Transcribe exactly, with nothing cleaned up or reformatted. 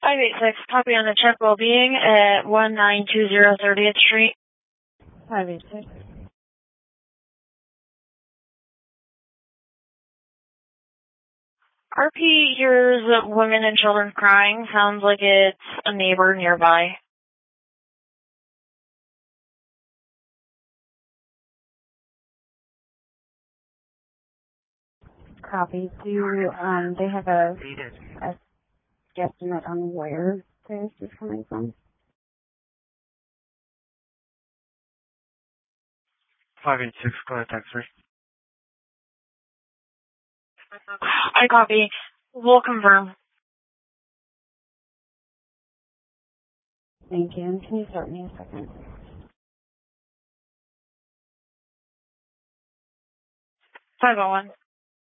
five eight six, copy on the check well-being at one nine two zero thirtieth Street. five eight six. R P hears women and children crying. Sounds like it's a neighbor nearby. Copy. Do um, they have a, a guesstimate on where this is coming from? five eight six, go ahead, taxi. I copy. We'll confirm. Thank you. And can you start me a second? five oh one.